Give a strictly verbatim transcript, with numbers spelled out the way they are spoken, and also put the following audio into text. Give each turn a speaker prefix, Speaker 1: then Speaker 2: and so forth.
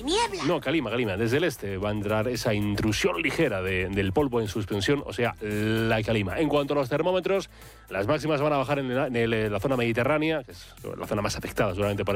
Speaker 1: niebla.
Speaker 2: No, calima, calima. Desde el este va a entrar esa intrusión ligera de, del polvo en suspensión, o sea, la calima. En cuanto a los termómetros, las máximas van a bajar en, el, en el, la zona mediterránea, que es la zona más afectada seguramente por